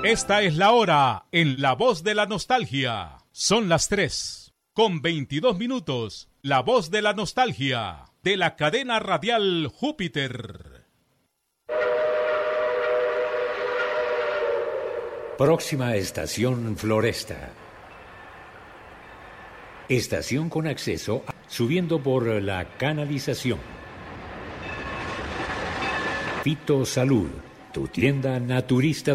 Esta es la hora en La Voz de la Nostalgia. Son las 3:22. La Voz de la Nostalgia, de la cadena radial Júpiter. Próxima estación Floresta. Estación con acceso subiendo por la canalización. Fito Salud, tu tienda naturista